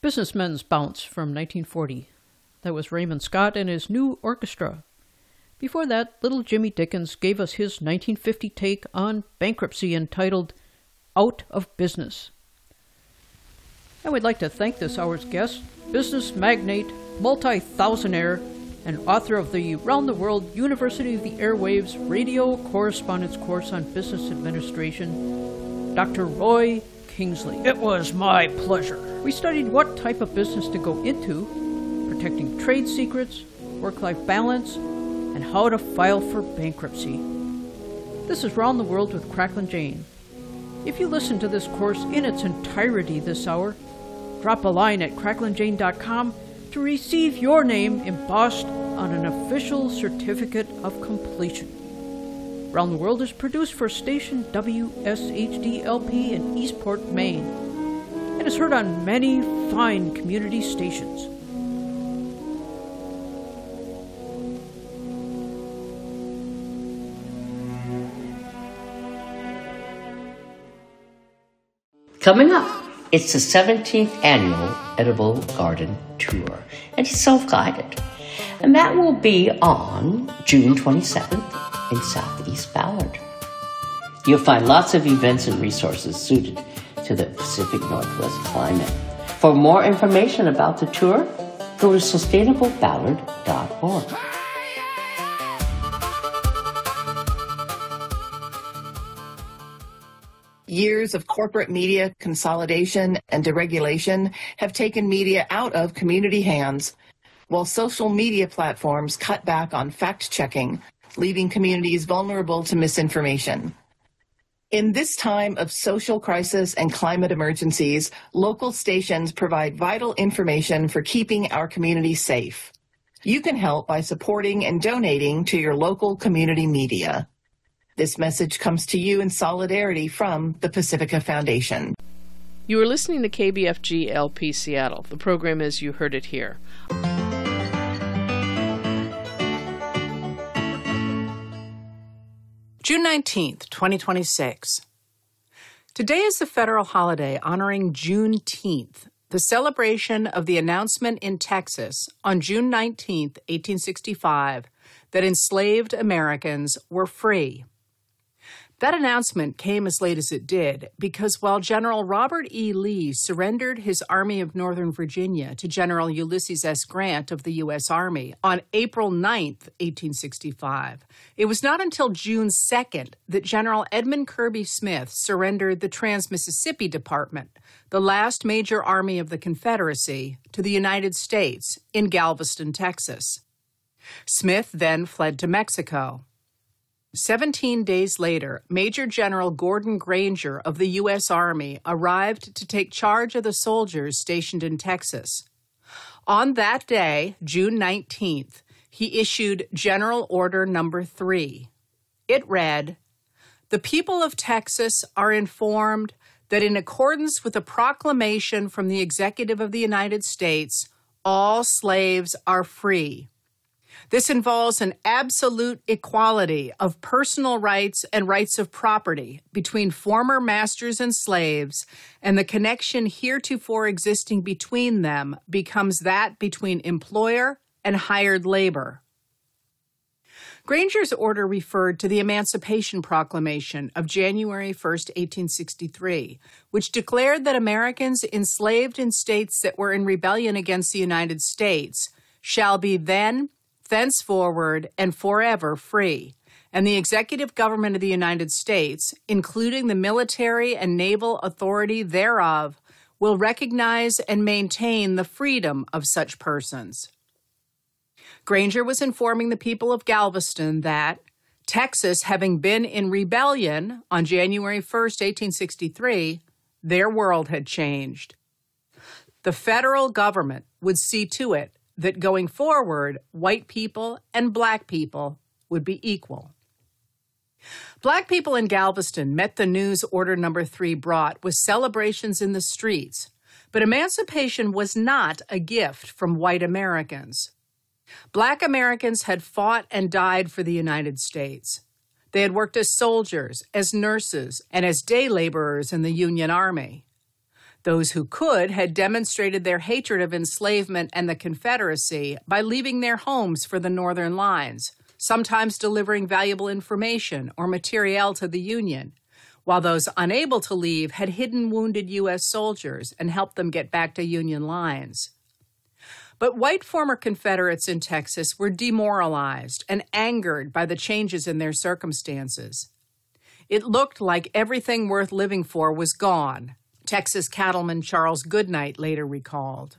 Businessmen's Bounce from 1940. That was Raymond Scott and his new orchestra. Before that, little Jimmy Dickens gave us his 1950 take on bankruptcy entitled Out of Business. And we'd like to thank this hour's guest, business magnate, multi-thousandaire, and author of the Round the World University of the Airwaves Radio Correspondence Course on Business Administration, Dr. Roy Kingsley. It was my pleasure. We studied what type of business to go into, protecting trade secrets, work-life balance, and how to file for bankruptcy. This is Round the World with Cracklin' Jane. If you listen to this course in its entirety this hour, drop a line at cracklinjane.com to receive your name embossed on an official certificate of completion. Round the World is produced for station WSHD-LP in Eastport, Maine, and is heard on many fine community stations. Coming up, it's the 17th annual Edible Garden Tour, and it's self-guided. And that will be on June 27th in Southeast Ballard. You'll find lots of events and resources suited to the Pacific Northwest climate. For more information about the tour, go to sustainableballard.org. Years of corporate media consolidation and deregulation have taken media out of community hands, while social media platforms cut back on fact-checking, leaving communities vulnerable to misinformation. In this time of social crisis and climate emergencies, local stations provide vital information for keeping our communities safe. You can help by supporting and donating to your local community media. This message comes to you in solidarity from the Pacifica Foundation. You are listening to KBFG LP Seattle. The program is You Heard It Here. June 19th, 2026. Today is the federal holiday honoring Juneteenth, the celebration of the announcement in Texas on June 19th, 1865, that enslaved Americans were free. That announcement came as late as it did because while General Robert E. Lee surrendered his Army of Northern Virginia to General Ulysses S. Grant of the U.S. Army on April 9th, 1865, it was not until June 2nd that General Edmund Kirby Smith surrendered the Trans-Mississippi Department, the last major army of the Confederacy, to the United States in Galveston, Texas. Smith then fled to Mexico. 17 days later, Major General Gordon Granger of the U.S. Army arrived to take charge of the soldiers stationed in Texas. On that day, June 19th, he issued General Order Number 3. It read, "The people of Texas are informed that in accordance with a proclamation from the Executive of the United States, all slaves are free. This involves an absolute equality of personal rights and rights of property between former masters and slaves, and the connection heretofore existing between them becomes that between employer and hired labor." Granger's order referred to the Emancipation Proclamation of January 1st, 1863, which declared that Americans enslaved in states that were in rebellion against the United States shall be thenceforward and forever free, and the executive government of the United States, including the military and naval authority thereof, will recognize and maintain the freedom of such persons. Granger was informing the people of Galveston that, Texas having been in rebellion on January 1st, 1863, their world had changed. The federal government would see to it that going forward, white people and black people would be equal. Black people in Galveston met the news Order Number 3 brought with celebrations in the streets, but emancipation was not a gift from white Americans. Black Americans had fought and died for the United States. They had worked as soldiers, as nurses, and as day laborers in the Union Army. Those who could had demonstrated their hatred of enslavement and the Confederacy by leaving their homes for the Northern lines, sometimes delivering valuable information or materiel to the Union, while those unable to leave had hidden wounded U.S. soldiers and helped them get back to Union lines. But white former Confederates in Texas were demoralized and angered by the changes in their circumstances. It looked like everything worth living for was gone, Texas cattleman Charles Goodnight later recalled.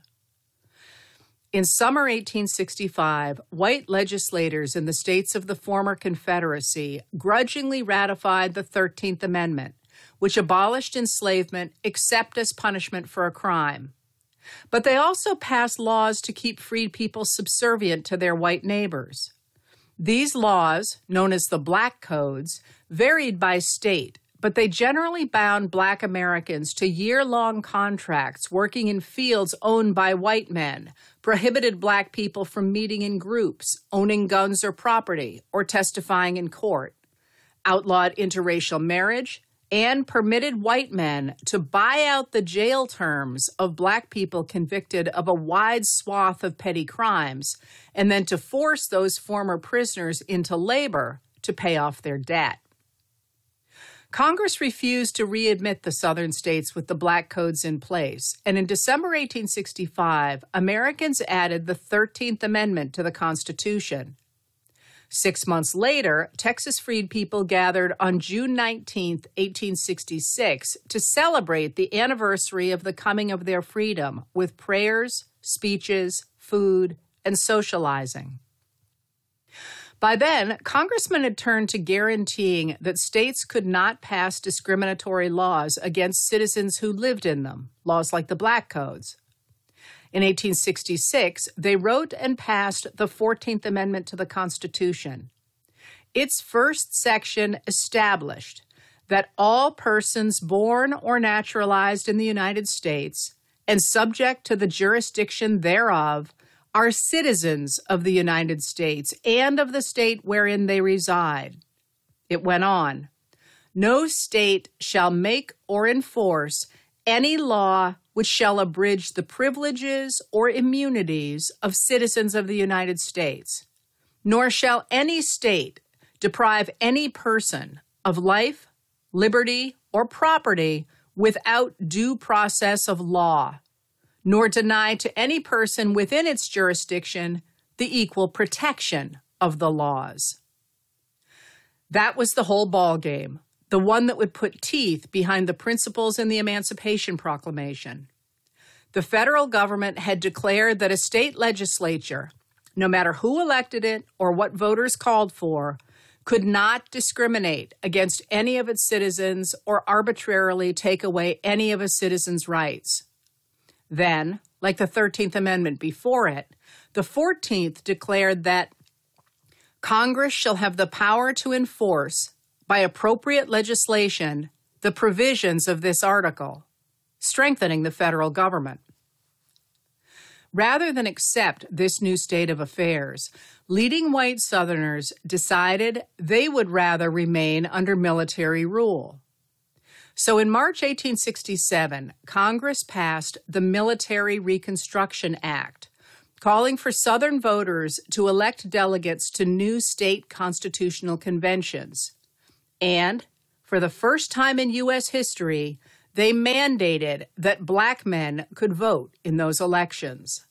In summer 1865, white legislators in the states of the former Confederacy grudgingly ratified the 13th Amendment, which abolished enslavement except as punishment for a crime. But they also passed laws to keep freed people subservient to their white neighbors. These laws, known as the Black Codes, varied by state, but they generally bound Black Americans to year-long contracts working in fields owned by white men, prohibited Black people from meeting in groups, owning guns or property, or testifying in court, outlawed interracial marriage, and permitted white men to buy out the jail terms of Black people convicted of a wide swath of petty crimes, and then to force those former prisoners into labor to pay off their debt. Congress refused to readmit the Southern states with the Black Codes in place, and in December 1865, Americans added the 13th Amendment to the Constitution. 6 months later, Texas freed people gathered on June 19, 1866, to celebrate the anniversary of the coming of their freedom with prayers, speeches, food, and socializing. By then, congressmen had turned to guaranteeing that states could not pass discriminatory laws against citizens who lived in them, laws like the Black Codes. In 1866, they wrote and passed the 14th Amendment to the Constitution. Its first section established that all persons born or naturalized in the United States and subject to the jurisdiction thereof are citizens of the United States and of the state wherein they reside. It went on, no state shall make or enforce any law which shall abridge the privileges or immunities of citizens of the United States, nor shall any state deprive any person of life, liberty, or property without due process of law, nor deny to any person within its jurisdiction the equal protection of the laws. That was the whole ballgame, the one that would put teeth behind the principles in the Emancipation Proclamation. The federal government had declared that a state legislature, no matter who elected it or what voters called for, could not discriminate against any of its citizens or arbitrarily take away any of a citizen's rights. Then, like the 13th Amendment before it, the 14th declared that Congress shall have the power to enforce, by appropriate legislation, the provisions of this article, strengthening the federal government. Rather than accept this new state of affairs, leading white Southerners decided they would rather remain under military rule. So in March 1867, Congress passed the Military Reconstruction Act, calling for Southern voters to elect delegates to new state constitutional conventions. And, for the first time in U.S. history, they mandated that Black men could vote in those elections.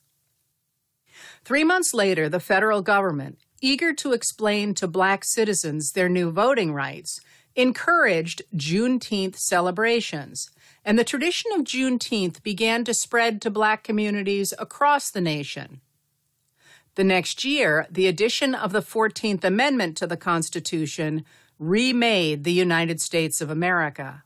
3 months later, the federal government, eager to explain to Black citizens their new voting rights, encouraged Juneteenth celebrations, and the tradition of Juneteenth began to spread to Black communities across the nation. The next year, the addition of the 14th Amendment to the Constitution remade the United States of America.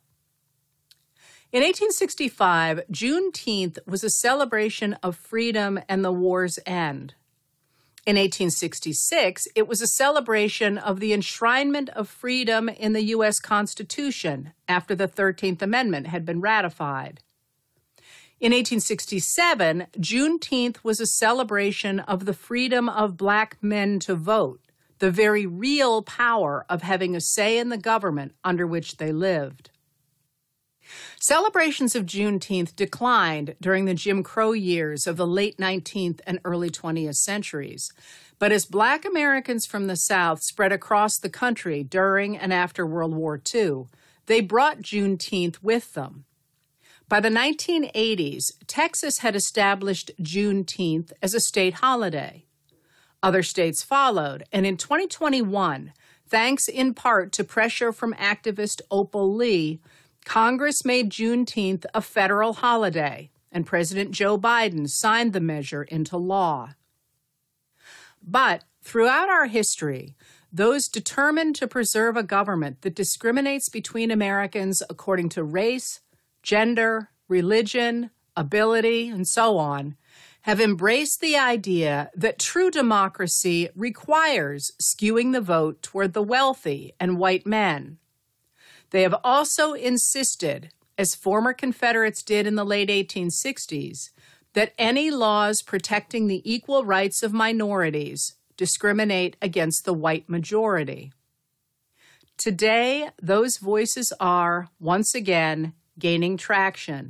In 1865, Juneteenth was a celebration of freedom and the war's end. In 1866, it was a celebration of the enshrinement of freedom in the U.S. Constitution after the 13th Amendment had been ratified. In 1867, Juneteenth was a celebration of the freedom of Black men to vote, the very real power of having a say in the government under which they lived. Celebrations of Juneteenth declined during the Jim Crow years of the late 19th and early 20th centuries. But as Black Americans from the South spread across the country during and after World War II, they brought Juneteenth with them. By the 1980s, Texas had established Juneteenth as a state holiday. Other states followed, and in 2021, thanks in part to pressure from activist Opal Lee, Congress made Juneteenth a federal holiday, and President Joe Biden signed the measure into law. But throughout our history, those determined to preserve a government that discriminates between Americans according to race, gender, religion, ability, and so on, have embraced the idea that true democracy requires skewing the vote toward the wealthy and white men. They have also insisted, as former Confederates did in the late 1860s, that any laws protecting the equal rights of minorities discriminate against the white majority. Today, those voices are, once again, gaining traction.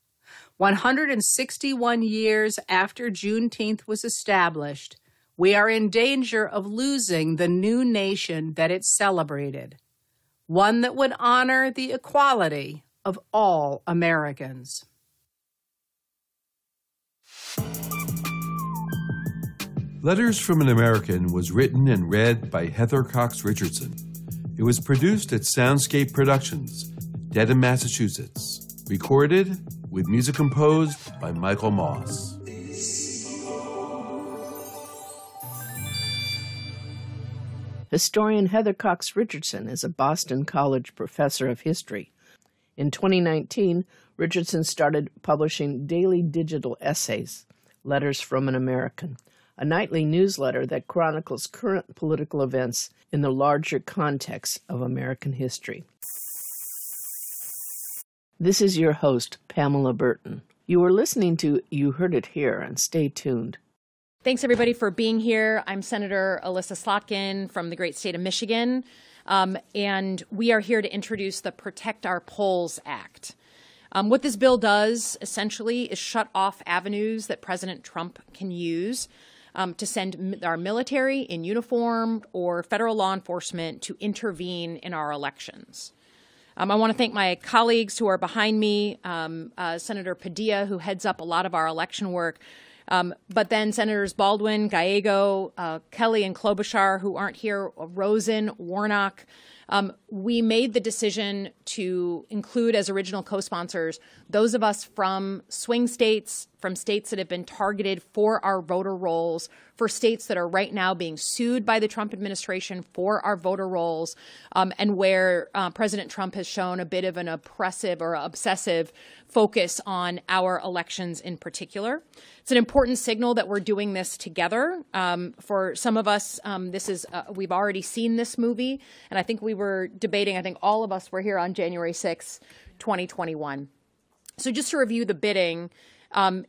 161 years after Juneteenth was established, we are in danger of losing the new nation that it celebrated, one that would honor the equality of all Americans. Letters from an American was written and read by Heather Cox Richardson. It was produced at Soundscape Productions, Dedham, Massachusetts. Recorded with music composed by Michael Moss. Historian Heather Cox Richardson is a Boston College professor of history. In 2019, Richardson started publishing daily digital essays, Letters from an American, a nightly newsletter that chronicles current political events in the larger context of American history. This is your host, Pamela Burton. You are listening to You Heard It Here, and stay tuned. Thanks, everybody, for being here. I'm Senator Alyssa Slotkin from the great state of Michigan, and we are here to introduce the Protect Our Polls Act. What this bill does, essentially, is shut off avenues that President Trump can use to send our military in uniform or federal law enforcement to intervene in our elections. I want to thank my colleagues who are behind me, Senator Padilla, who heads up a lot of our election work, but then Senators Baldwin, Gallego, Kelly, and Klobuchar, who aren't here, Rosen, Warnock. We made the decision to include as original co-sponsors those of us from swing states, from states that have been targeted for our voter rolls, for states that are right now being sued by the Trump administration for our voter rolls, and where President Trump has shown a bit of an oppressive or obsessive focus on our elections in particular. It's an important signal that we're doing this together. For some of us, this is we've already seen this movie, and I think we were debating, I think all of us were here on January 6, 2021. So just to review the bidding, and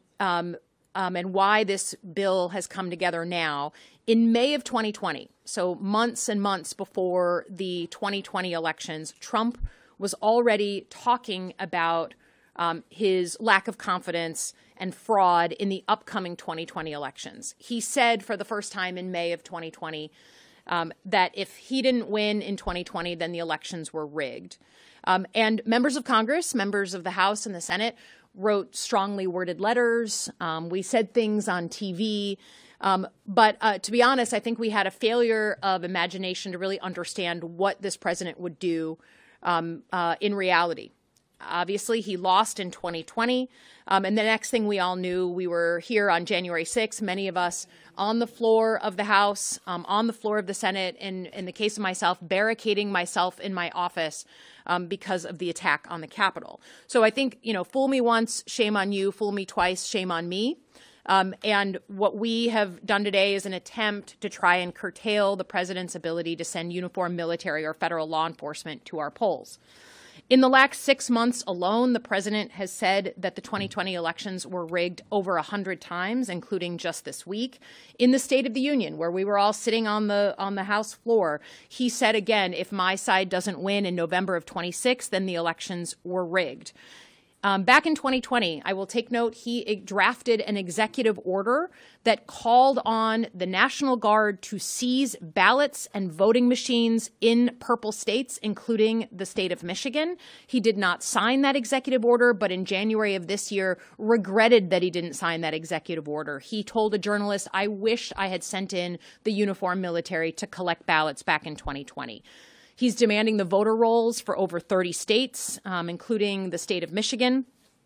why this bill has come together now. In May of 2020, so months and months before the 2020 elections, Trump was already talking about his lack of confidence and fraud in the upcoming 2020 elections. He said for the first time in May of 2020 that if he didn't win in 2020, then the elections were rigged. And members of Congress, members of the House and the Senate, wrote strongly worded letters. We said things on TV. But to be honest, I think we had a failure of imagination to really understand what this president would do in reality. Obviously, he lost in 2020. And the next thing we all knew, we were here on January 6th, many of us on the floor of the House, on the floor of the Senate, and in the case of myself, barricading myself in my office because of the attack on the Capitol. So I think, fool me once, shame on you, fool me twice, shame on me. And what we have done today is an attempt to try and curtail the president's ability to send uniformed military or federal law enforcement to our polls. In the last 6 months alone, the president has said that the 2020 elections were rigged over 100 times, including just this week. In the State of the Union, where we were all sitting on the House floor, he said again, if my side doesn't win in November of 26, then the elections were rigged. Back in 2020, I will take note, he drafted an executive order that called on the National Guard to seize ballots and voting machines in purple states, including the state of Michigan. He did not sign that executive order, but in January of this year, regretted that he didn't sign that executive order. He told a journalist, I wish I had sent in the uniformed military to collect ballots back in 2020. He's demanding the voter rolls for over 30 states, including the state of Michigan.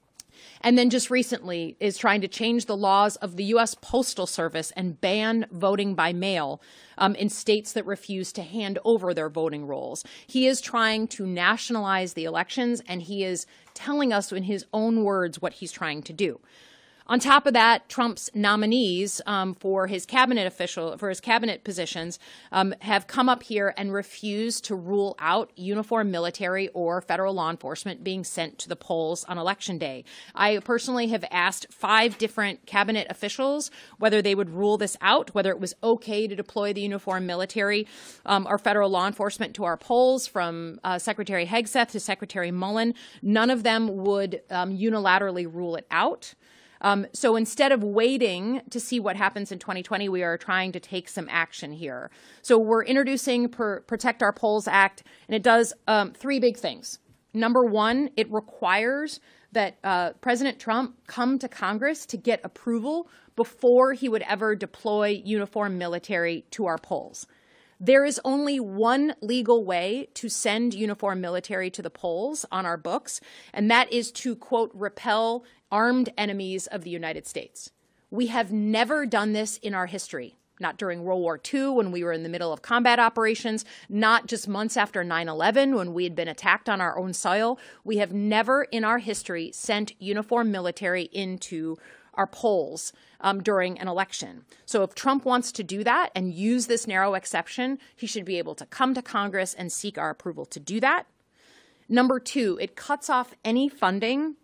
And then just recently is trying to change the laws of the U.S. Postal Service and ban voting by mail in states that refuse to hand over their voting rolls. He is trying to nationalize the elections, and he is telling us in his own words what he's trying to do. On top of that, Trump's nominees for his cabinet positions have come up here and refused to rule out uniformed military or federal law enforcement being sent to the polls on Election Day. I personally have asked 5 different cabinet officials whether they would rule this out, whether it was okay to deploy the uniformed military or federal law enforcement to our polls, from Secretary Hegseth to Secretary Mullen. None of them would unilaterally rule it out. So instead of waiting to see what happens in 2020, we are trying to take some action here. So we're introducing Protect Our Polls Act, and it does 3 big things. Number 1, it requires that President Trump come to Congress to get approval before he would ever deploy uniformed military to our polls. There is only one legal way to send uniformed military to the polls on our books, and that is to, quote, repel armed enemies of the United States. We have never done this in our history, not during World War II when we were in the middle of combat operations, not just months after 9/11 when we had been attacked on our own soil. We have never in our history sent uniformed military into our polls during an election. So if Trump wants to do that and use this narrow exception, he should be able to come to Congress and seek our approval to do that. Number 2, it cuts off any funding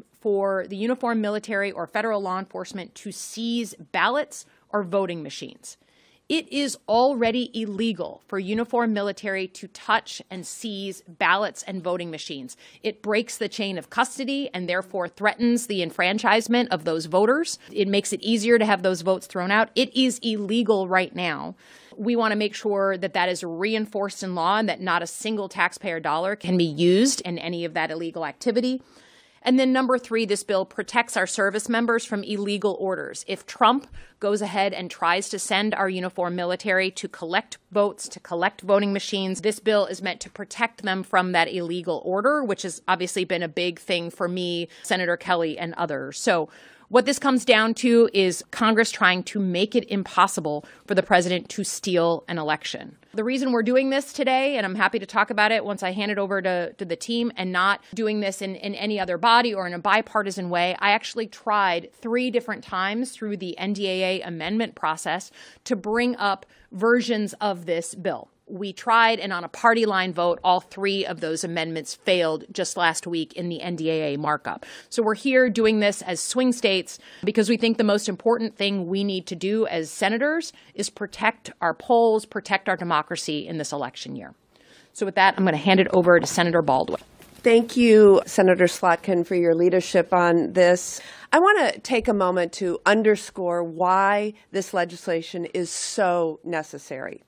for the uniformed military or federal law enforcement to seize ballots or voting machines. It is already illegal for uniformed military to touch and seize ballots and voting machines. It breaks the chain of custody and therefore threatens the enfranchisement of those voters. It makes it easier to have those votes thrown out. It is illegal right now. We want to make sure that that is reinforced in law and that not a single taxpayer dollar can be used in any of that illegal activity. And then number 3, this bill protects our service members from illegal orders. If Trump goes ahead and tries to send our uniformed military to collect votes, to collect voting machines, this bill is meant to protect them from that illegal order, which has obviously been a big thing for me, Senator Kelly, and others. So what this comes down to is Congress trying to make it impossible for the president to steal an election. The reason we're doing this today, and I'm happy to talk about it once I hand it over to the team, and not doing this in any other body or in a bipartisan way, I actually tried 3 different times through the NDAA amendment process to bring up versions of this bill. We tried, and on a party line vote, all 3 of those amendments failed just last week in the NDAA markup. So we're here doing this as swing states because we think the most important thing we need to do as senators is protect our polls, protect our democracy in this election year. So with that, I'm going to hand it over to Senator Baldwin. Thank you, Senator Slotkin, for your leadership on this. I want to take a moment to underscore why this legislation is so necessary.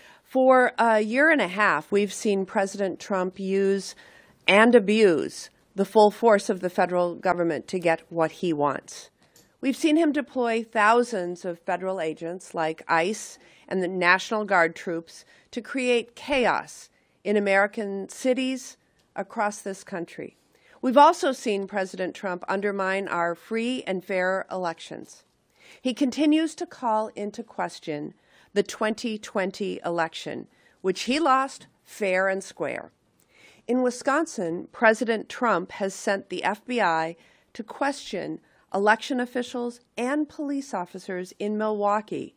For a year and a half, we've seen President Trump use and abuse the full force of the federal government to get what he wants. We've seen him deploy thousands of federal agents like ICE and the National Guard troops to create chaos in American cities across this country. We've also seen President Trump undermine our free and fair elections. He continues to call into question the 2020 election, which he lost fair and square. In Wisconsin, President Trump has sent the FBI to question election officials and police officers in Milwaukee,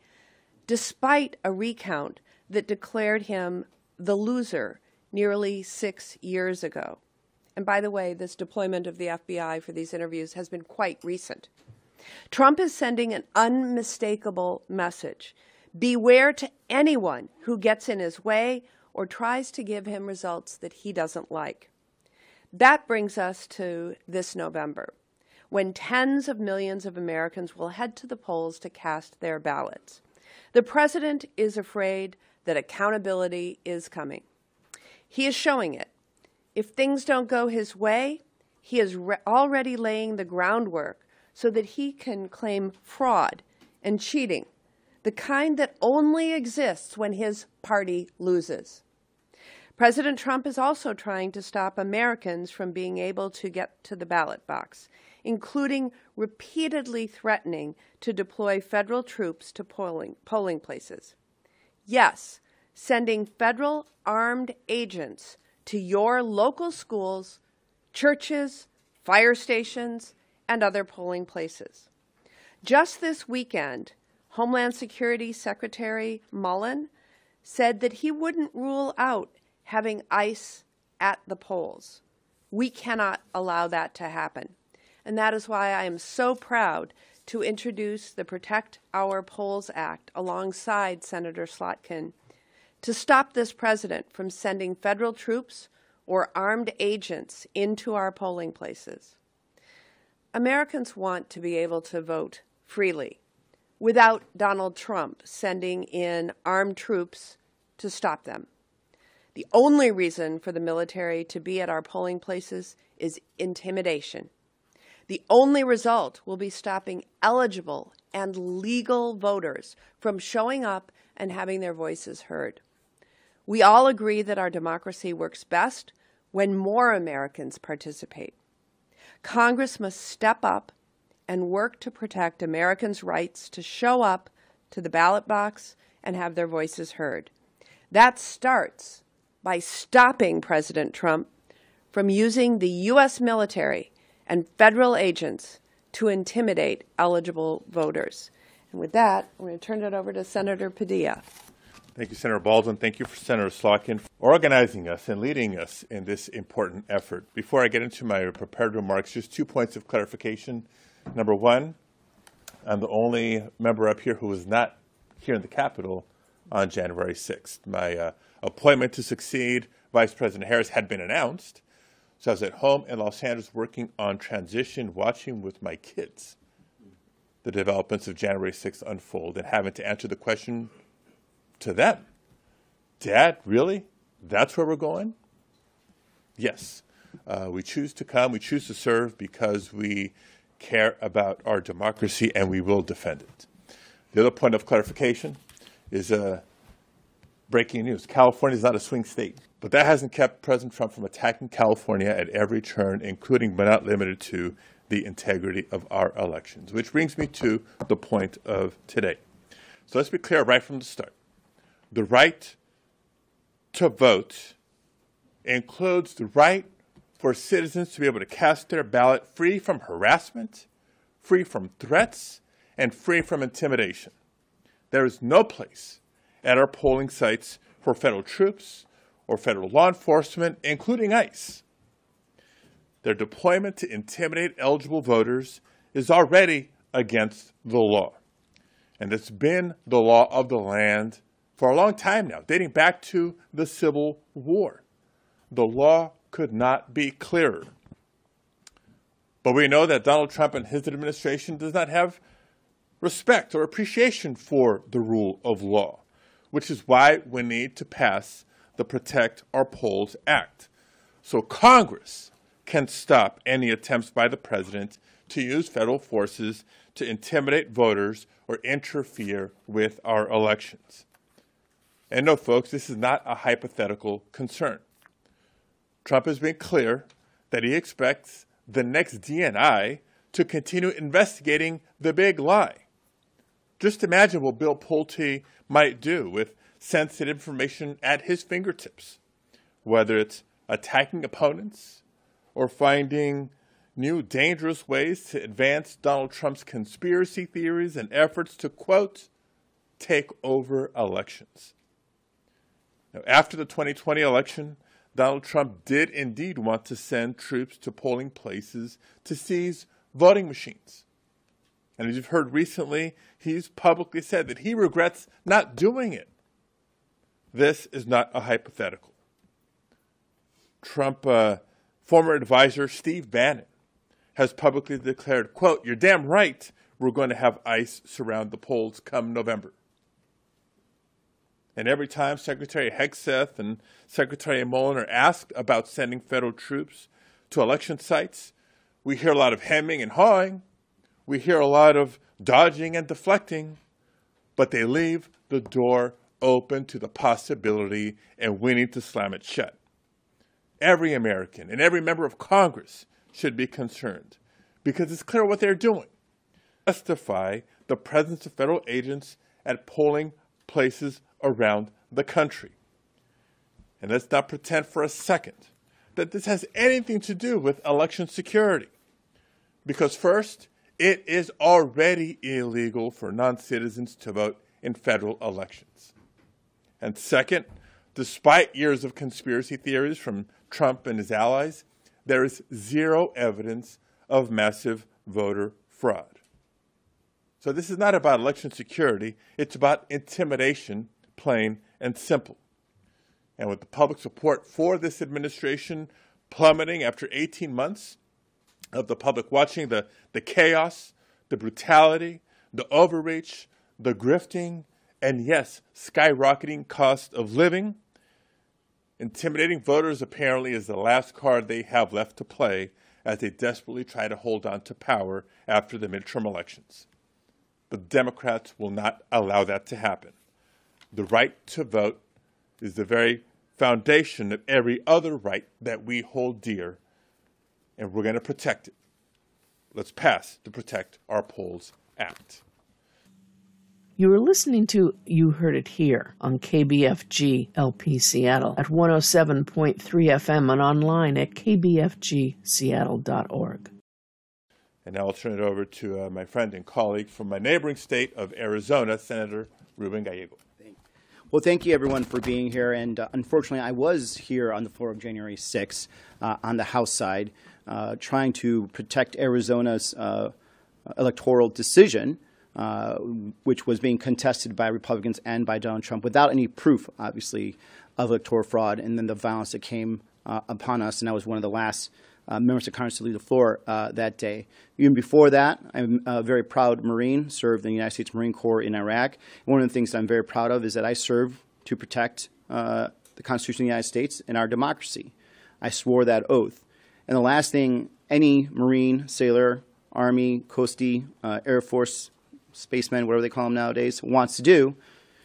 despite a recount that declared him the loser nearly 6 years ago. And by the way, this deployment of the FBI for these interviews has been quite recent. Trump is sending an unmistakable message. Beware to anyone who gets in his way or tries to give him results that he doesn't like. That brings us to this November, when tens of millions of Americans will head to the polls to cast their ballots. The president is afraid that accountability is coming. He is showing it. If things don't go his way, he is already laying the groundwork so that he can claim fraud and cheating, the kind that only exists when his party loses. President Trump is also trying to stop Americans from being able to get to the ballot box, including repeatedly threatening to deploy federal troops to polling places. Yes, sending federal armed agents to your local schools, churches, fire stations, and other polling places. Just this weekend, Homeland Security Secretary Mullen said that he wouldn't rule out having ICE at the polls. We cannot allow that to happen. And that is why I am so proud to introduce the Protect Our Polls Act alongside Senator Slotkin to stop this president from sending federal troops or armed agents into our polling places. Americans want to be able to vote freely without Donald Trump sending in armed troops to stop them. The only reason for the military to be at our polling places is intimidation. The only result will be stopping eligible and legal voters from showing up and having their voices heard. We all agree that our democracy works best when more Americans participate. Congress must step up and work to protect Americans' rights to show up to the ballot box and have their voices heard. That starts by stopping President Trump from using the U.S. military and federal agents to intimidate eligible voters. And with that, I'm going to turn it over to Senator Padilla. Thank you, Senator Baldwin. Thank you, Senator Slotkin, for organizing us and leading us in this important effort. Before I get into my prepared remarks, just 2 points of clarification. Number one, I'm the only member up here who was not here in the Capitol on January 6th. My appointment to succeed Vice President Harris had been announced, so I was at home in Los Angeles working on transition, watching with my kids the developments of January 6th unfold and having to answer the question to them, Dad, really? That's where we're going? Yes. We choose to come, we choose to serve because we care about our democracy and we will defend it. The other point of clarification is breaking news. California is not a swing state, but that hasn't kept President Trump from attacking California at every turn, including but not limited to the integrity of our elections, which brings me to the point of today. So let's be clear right from the start. The right to vote includes the right for citizens to be able to cast their ballot free from harassment, free from threats, and free from intimidation. There is no place at our polling sites for federal troops or federal law enforcement, including ICE. Their deployment to intimidate eligible voters is already against the law. And it's been the law of the land for a long time now, dating back to the Civil War. The law could not be clearer. But we know that Donald Trump and his administration does not have respect or appreciation for the rule of law, which is why we need to pass the Protect Our Polls Act, so Congress can stop any attempts by the president to use federal forces to intimidate voters or interfere with our elections. And no, folks, this is not a hypothetical concern. Trump has been clear that he expects the next DNI to continue investigating the big lie. Just imagine what Bill Pulte might do with sensitive information at his fingertips, whether it's attacking opponents or finding new dangerous ways to advance Donald Trump's conspiracy theories and efforts to, quote, take over elections. Now, after the 2020 election, Donald Trump did indeed want to send troops to polling places to seize voting machines. And as you've heard recently, he's publicly said that he regrets not doing it. This is not a hypothetical. Trump former advisor Steve Bannon has publicly declared, quote, "You're damn right, we're going to have ICE surround the polls come November." And every time Secretary Hegseth and Secretary Mullen are asked about sending federal troops to election sites, we hear a lot of hemming and hawing. We hear a lot of dodging and deflecting, but they leave the door open to the possibility and we need to slam it shut. Every American and every member of Congress should be concerned because it's clear what they're doing. Justify the presence of federal agents at polling places around the country. And let's not pretend for a second that this has anything to do with election security. Because first, it is already illegal for non-citizens to vote in federal elections. And second, despite years of conspiracy theories from Trump and his allies, there is zero evidence of massive voter fraud. So this is not about election security, it's about intimidation, plain and simple. And with the public support for this administration plummeting after 18 months of the public watching the chaos, the brutality, the overreach, the grifting, and yes, skyrocketing cost of living, intimidating voters apparently is the last card they have left to play as they desperately try to hold on to power after the midterm elections. The Democrats will not allow that to happen. The right to vote is the very foundation of every other right that we hold dear, and we're going to protect it. Let's pass the Protect Our Polls Act. You were listening to You Heard It Here on KBFG LP Seattle at 107.3 FM and online at kbfgseattle.org. And now I'll turn it over to my friend and colleague from my neighboring state of Arizona, Senator Ruben Gallego. Well, thank you, everyone, for being here. And unfortunately, I was here on the floor of January 6th on the House side, trying to protect Arizona's electoral decision, which was being contested by Republicans and by Donald Trump without any proof, obviously, of electoral fraud, and then the violence that came upon us. And I was one of the last members of Congress to leave the floor that day. Even before that, I'm a very proud Marine, served in the United States Marine Corps in Iraq. And one of the things that I'm very proud of is that I served to protect the Constitution of the United States and our democracy. I swore that oath. And the last thing any Marine, sailor, Army, Coastie, Air Force, spaceman, whatever they call them nowadays, wants to do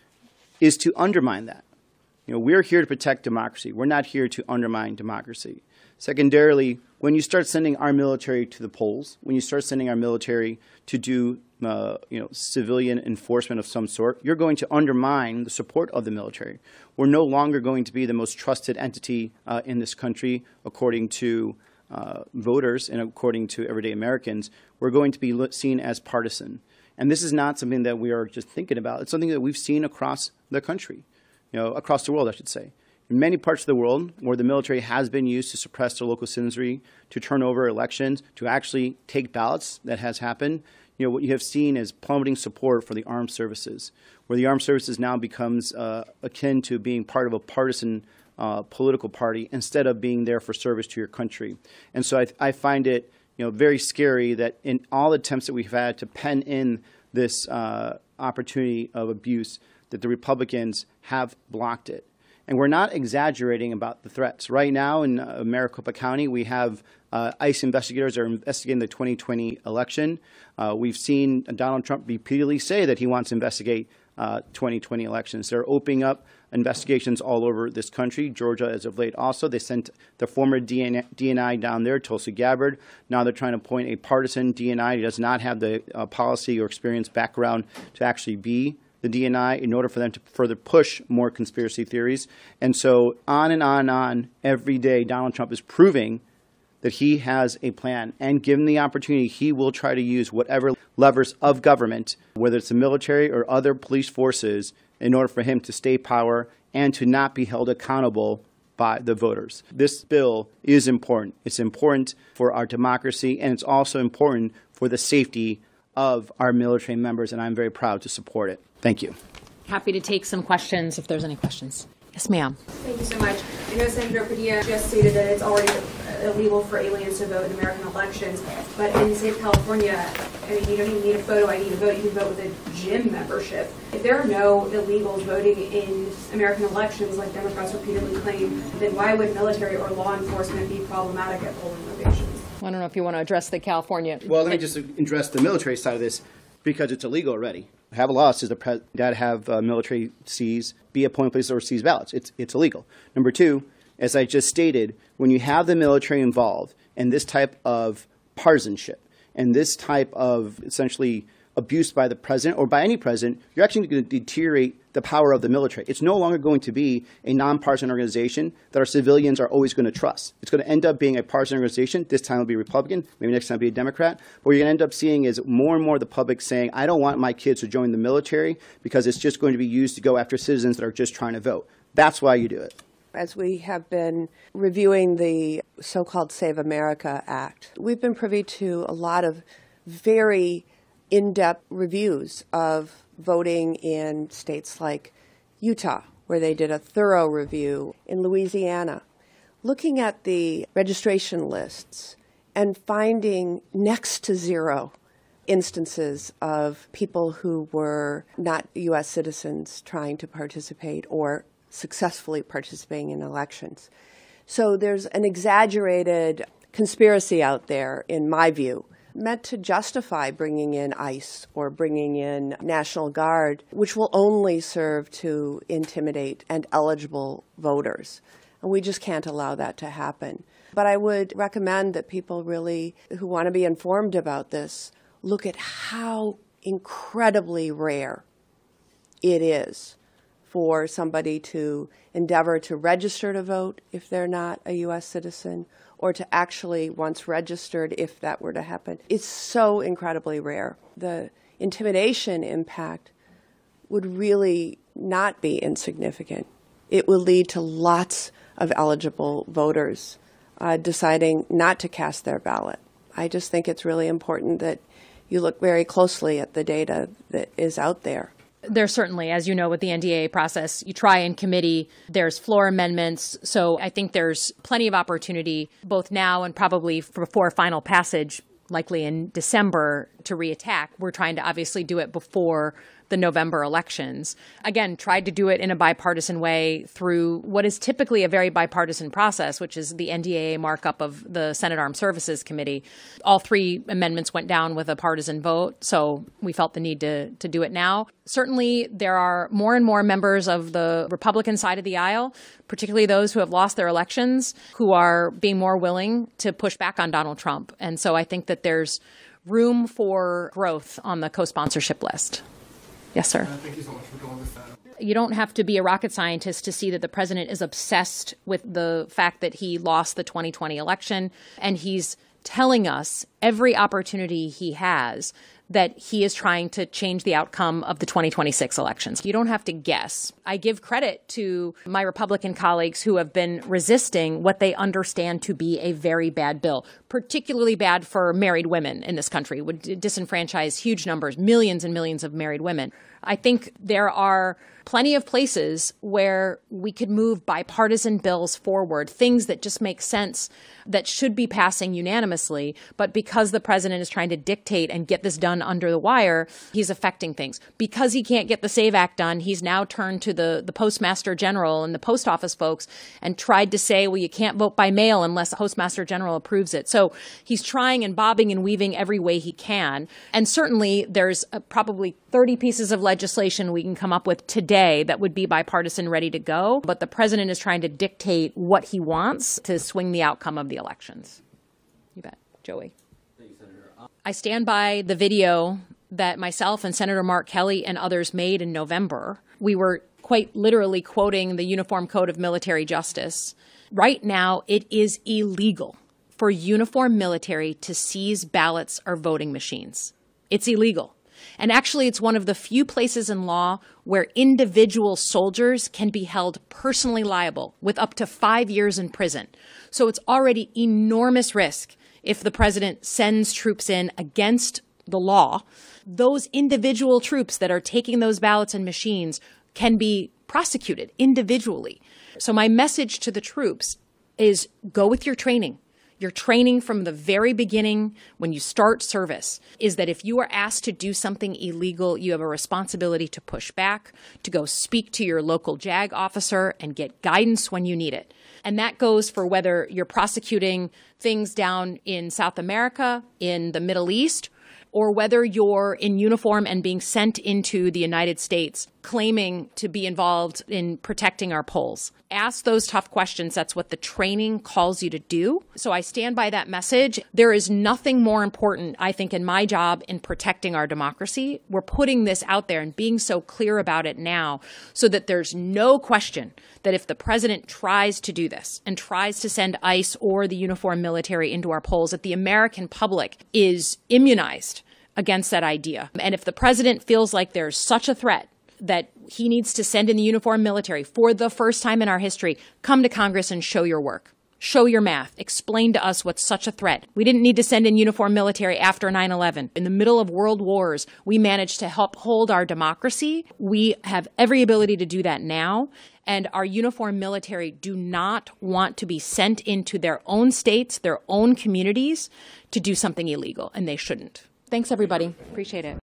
is to undermine that. You know, we're here to protect democracy. We're not here to undermine democracy. Secondarily, when you start sending our military to the polls, when you start sending our military to do civilian enforcement of some sort, you're going to undermine the support of the military. We're no longer going to be the most trusted entity in this country, according to voters and according to everyday Americans. We're going to be seen as partisan. And this is not something that we are just thinking about. It's something that we've seen across the country, across the world, I should say. In many parts of the world where the military has been used to suppress their local citizenry, to turn over elections, to actually take ballots, that has happened, what you have seen is plummeting support for the armed services, where the armed services now becomes akin to being part of a partisan political party instead of being there for service to your country. And so I find it very scary that in all attempts that we've had to pen in this opportunity of abuse, that the Republicans have blocked it. And we're not exaggerating about the threats. Right now in Maricopa County, we have ICE investigators are investigating the 2020 election. We've seen Donald Trump repeatedly say that he wants to investigate 2020 elections. They're opening up investigations all over this country. Georgia, as of late, also. They sent the former DNI down there, Tulsi Gabbard. Now they're trying to appoint a partisan DNI who does not have the policy or experience background to actually be the DNI in order for them to further push more conspiracy theories. And so on and on and on, every day Donald Trump is proving that he has a plan. And given the opportunity, he will try to use whatever levers of government, whether it's the military or other police forces, in order for him to stay power and to not be held accountable by the voters. This bill is important. It's important for our democracy, and it's also important for the safety of our military members, and I'm very proud to support it. Thank you. Happy to take some questions if there's any questions. Yes, ma'am. Thank you so much. I know Senator Padilla just stated that it's already illegal for aliens to vote in American elections, but in the state of California, I mean, you don't even need a photo ID to vote. You can vote with a gym membership. If there are no illegals voting in American elections, like Democrats repeatedly claim, then why would military or law enforcement be problematic at polling locations? I don't know if you want to address the California. Well, let me just address the military side of this, because it's illegal already. Have a law says that have military seize, be a polling place or seize ballots. It's illegal. Number two, as I just stated, when you have the military involved in this type of partisanship and this type of essentially abuse by the president or by any president, you're actually going to deteriorate the power of the military. It's no longer going to be a nonpartisan organization that our civilians are always going to trust. It's going to end up being a partisan organization. This time it'll be Republican, maybe next time it'll be a Democrat. But what you're going to end up seeing is more and more the public saying, I don't want my kids to join the military because it's just going to be used to go after citizens that are just trying to vote. That's why you do it. As we have been reviewing the so-called Save America Act, we've been privy to a lot of very in-depth reviews of voting in states like Utah, where they did a thorough review, in Louisiana, looking at the registration lists and finding next to zero instances of people who were not U.S. citizens trying to participate or successfully participating in elections. So there's an exaggerated conspiracy out there, in my view, meant to justify bringing in ICE or bringing in National Guard, which will only serve to intimidate and eligible voters. And we just can't allow that to happen. But I would recommend that people really, who want to be informed about this, look at how incredibly rare it is for somebody to endeavor to register to vote if they're not a U.S. citizen, or to actually, once registered, if that were to happen. It's so incredibly rare. The intimidation impact would really not be insignificant. It will lead to lots of eligible voters deciding not to cast their ballot. I just think it's really important that you look very closely at the data that is out there. There's certainly, as you know, with the NDAA process, you try in committee, there's floor amendments. So I think there's plenty of opportunity, both now and probably before final passage, likely in December, to reattack. We're trying to obviously do it before the November elections. Again, tried to do it in a bipartisan way through what is typically a very bipartisan process, which is the NDAA markup of the Senate Armed Services Committee. All three amendments went down with a partisan vote, so we felt the need to do it now. Certainly, there are more and more members of the Republican side of the aisle, particularly those who have lost their elections, who are being more willing to push back on Donald Trump. And so I think that there's room for growth on the co-sponsorship list. Yes, sir. Thank you so much for going with that. You don't have to be a rocket scientist to see that the president is obsessed with the fact that he lost the 2020 election, and he's telling us every opportunity he has that he is trying to change the outcome of the 2026 elections. You don't have to guess. I give credit to my Republican colleagues who have been resisting what they understand to be a very bad bill, particularly bad for married women in this country, would disenfranchise huge numbers, millions and millions of married women. I think there are plenty of places where we could move bipartisan bills forward, things that just make sense, that should be passing unanimously. But because the president is trying to dictate and get this done under the wire, he's affecting things. Because he can't get the SAVE Act done, he's now turned to the Postmaster General and the post office folks and tried to say, well, you can't vote by mail unless the Postmaster General approves it. So he's trying and bobbing and weaving every way he can. And certainly there's probably 30 pieces of legislation we can come up with today that would be bipartisan, ready to go. But the president is trying to dictate what he wants to swing the outcome of the elections. You bet. Joey. Thank you, Senator. I stand by the video that myself and Senator Mark Kelly and others made in November. We were quite literally quoting the Uniform Code of Military Justice. Right now, it is illegal for uniformed military to seize ballots or voting machines. It's illegal. And actually, it's one of the few places in law where individual soldiers can be held personally liable with up to 5 years in prison. So it's already enormous risk if the president sends troops in against the law. Those individual troops that are taking those ballots and machines can be prosecuted individually. So my message to the troops is go with your training. Your training from the very beginning when you start service is that if you are asked to do something illegal, you have a responsibility to push back, to go speak to your local JAG officer and get guidance when you need it. And that goes for whether you're prosecuting things down in South America, in the Middle East, or whether you're in uniform and being sent into the United States claiming to be involved in protecting our polls. Ask those tough questions. That's what the training calls you to do. So I stand by that message. There is nothing more important, I think, in my job in protecting our democracy. We're putting this out there and being so clear about it now so that there's no question that if the president tries to do this and tries to send ICE or the uniformed military into our polls, that the American public is immunized against that idea. And if the president feels like there's such a threat that he needs to send in the uniformed military for the first time in our history, come to Congress and show your work. Show your math. Explain to us what's such a threat. We didn't need to send in uniformed military after 9/11. In the middle of world wars, we managed to help hold our democracy. We have every ability to do that now. And our uniformed military do not want to be sent into their own states, their own communities, to do something illegal, and they shouldn't. Thanks, everybody. Appreciate it.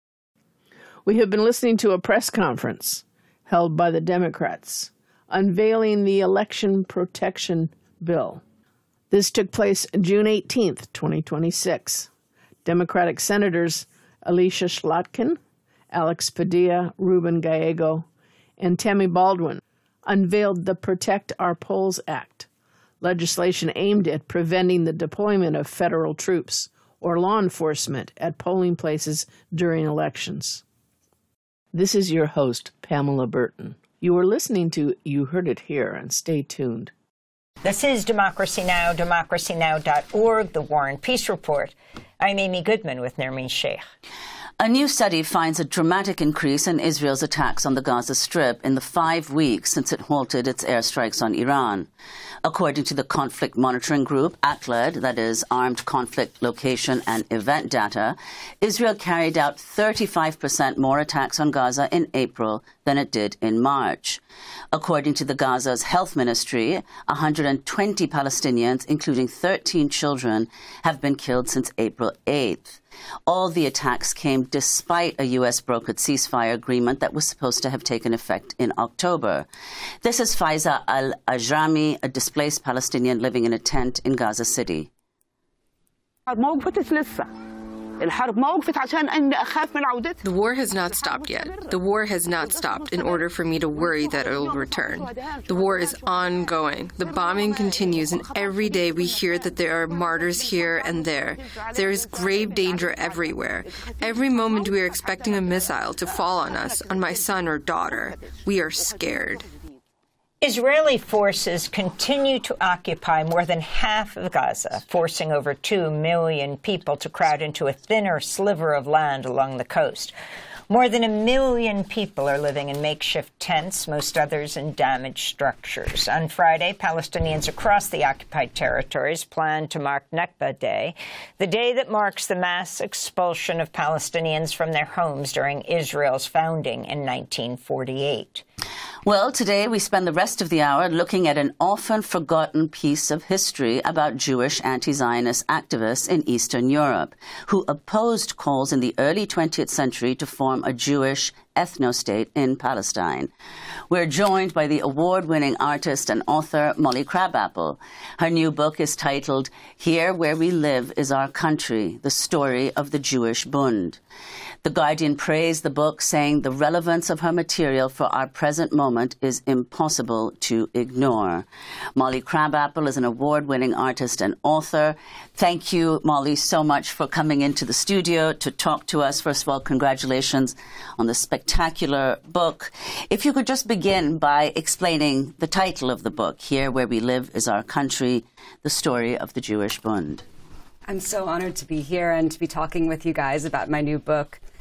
We have been listening to a press conference held by the Democrats unveiling the Election Protection Bill. This took place June 18th, 2026. Democratic Senators Alicia Slotkin, Alex Padilla, Ruben Gallego, and Tammy Baldwin unveiled the Protect Our Polls Act, legislation aimed at preventing the deployment of federal troops or law enforcement at polling places during elections. This is your host, Pamela Burton. You are listening to You Heard It Here, and stay tuned. This is Democracy Now!, democracynow.org, the War and Peace Report. I'm Amy Goodman with Nermeen Sheikh. A new study finds a dramatic increase in Israel's attacks on the Gaza Strip in the 5 weeks since it halted its airstrikes on Iran. According to the Conflict Monitoring Group, ACLED, that is Armed Conflict Location and Event Data, Israel carried out 35% more attacks on Gaza in April than it did in March. According to the Gaza's health ministry, 120 Palestinians, including 13 children, have been killed since April 8th. All the attacks came despite a U.S.-brokered ceasefire agreement that was supposed to have taken effect in October. This is Faiza al-Ajrami, a displaced Palestinian living in a tent in Gaza City. The war has not stopped yet. The war has not stopped in order for me to worry that it will return. The war is ongoing. The bombing continues, and every day we hear that there are martyrs here and there. There is grave danger everywhere. Every moment we are expecting a missile to fall on us, on my son or daughter. We are scared. Israeli forces continue to occupy more than half of Gaza, forcing over 2 million people to crowd into a thinner sliver of land along the coast. More than 1 million people are living in makeshift tents, most others in damaged structures. On Friday, Palestinians across the occupied territories plan to mark Nakba Day, the day that marks the mass expulsion of Palestinians from their homes during Israel's founding in 1948. Well, today we spend the rest of the hour looking at an often forgotten piece of history about Jewish anti-Zionist activists in Eastern Europe who opposed calls in the early 20th century to form a Jewish ethno-state in Palestine. We're joined by the award-winning artist and author Molly Crabapple. Her new book is titled Here Where We Live Is Our Country, The Story of the Jewish Bund. The Guardian praised the book, saying the relevance of her material for our present moment is impossible to ignore. Molly Crabapple is an award-winning artist and author. Thank you, Molly, so much for coming into the studio to talk to us. First of all, congratulations on the spectacular book. If you could just begin by explaining the title of the book, Here Where We Live Is Our Country, The Story of the Jewish Bund. I'm so honored to be here and to be talking with you guys about my new book.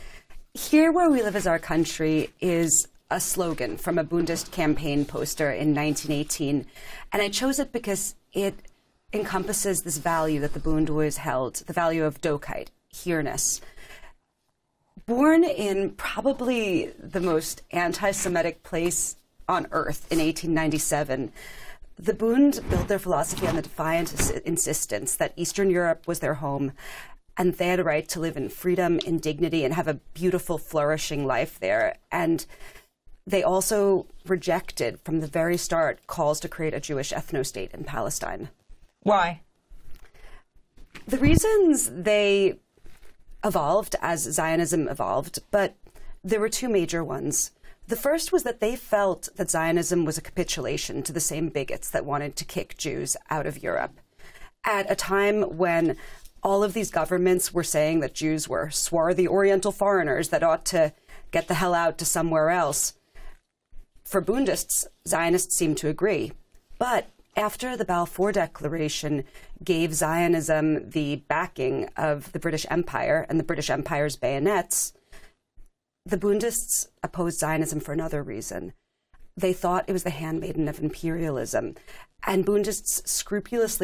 Here Where We Live Is Our Country is a slogan from a Bundist campaign poster in 1918. And I chose it because it encompasses this value that the Bund always held, the value of Dokheit, here-ness. Born in probably the most anti-Semitic place on earth in 1897, the Bund built their philosophy on the defiant insistence that Eastern Europe was their home, and they had a right to live in freedom, in dignity, and have a beautiful, flourishing life there. And they also rejected, from the very start, calls to create a Jewish ethno-state in Palestine. Why? The reasons they evolved as Zionism evolved, but there were two major ones. The first was that they felt that Zionism was a capitulation to the same bigots that wanted to kick Jews out of Europe. At a time when all of these governments were saying that Jews were swarthy Oriental foreigners that ought to get the hell out to somewhere else. For Bundists, Zionists seemed to agree. But after the Balfour Declaration gave Zionism the backing of the British Empire and the British Empire's bayonets, the Bundists opposed Zionism for another reason. They thought it was the handmaiden of imperialism, and Bundists scrupulously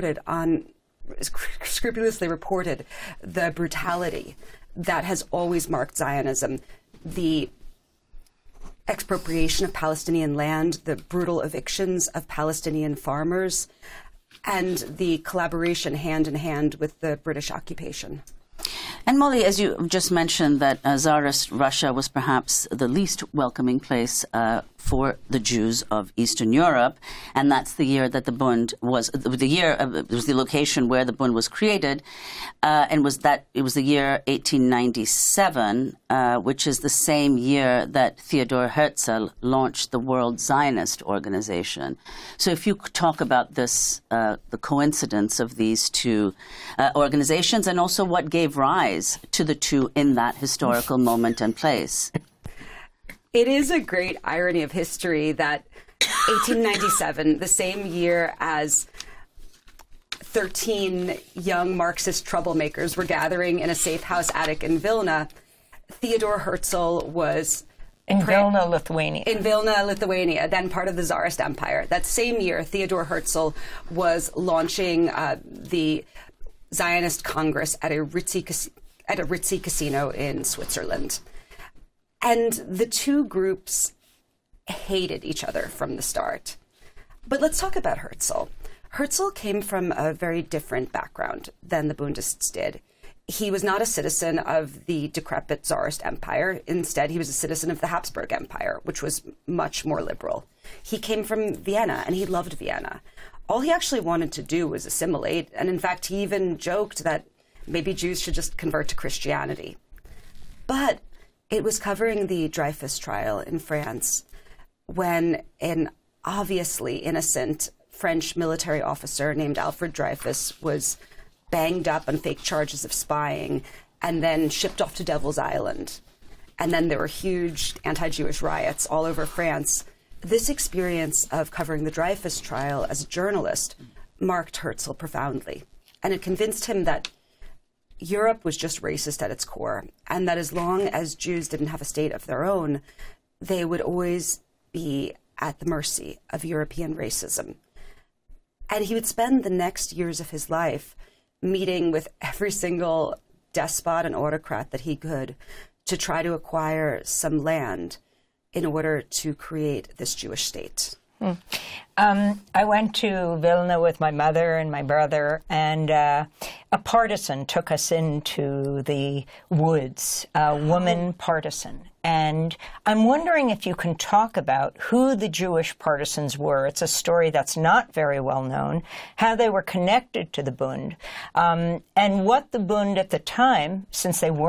reported the brutality that has always marked Zionism, the expropriation of Palestinian land, the brutal evictions of Palestinian farmers, and the collaboration hand in hand with the British occupation. And Molly, as you just mentioned, that Tsarist Russia was perhaps the least welcoming place for the Jews of Eastern Europe, and that's the year that the Bund was it was the location where the Bund was created, and it was the year 1897, which is the same year that Theodor Herzl launched the World Zionist Organization. So, if you could talk about this, the coincidence of these two organizations, and also what gave rise to the two in that historical moment and place. It is a great irony of history that 1897, the same year as 13 young Marxist troublemakers were gathering in a safe house attic in Vilna, Theodor Herzl was in Vilna, Lithuania. In Vilna, Lithuania, then part of the Tsarist Empire. That same year, Theodor Herzl was launching the Zionist Congress at a ritzy casino in Switzerland. And the two groups hated each other from the start. But let's talk about Herzl. Herzl came from a very different background than the Bundists did. He was not a citizen of the decrepit Tsarist Empire. Instead, he was a citizen of the Habsburg Empire, which was much more liberal. He came from Vienna, and he loved Vienna. All he actually wanted to do was assimilate, and in fact, he even joked that maybe Jews should just convert to Christianity. But it was covering the Dreyfus trial in France when an obviously innocent French military officer named Alfred Dreyfus was banged up on fake charges of spying and then shipped off to Devil's Island. And then there were huge anti-Jewish riots all over France. This experience of covering the Dreyfus trial as a journalist marked Herzl profoundly. And it convinced him that Europe was just racist at its core, and that as long as Jews didn't have a state of their own, they would always be at the mercy of European racism. And he would spend the next years of his life meeting with every single despot and autocrat that he could to try to acquire some land in order to create this Jewish state. I went to Vilna with my mother and my brother, and a partisan took us into the woods, a woman partisan. And I'm wondering if you can talk about who the Jewish partisans were. It's a story that's not very well known, how they were connected to the Bund, and what the Bund at the time, since they weren't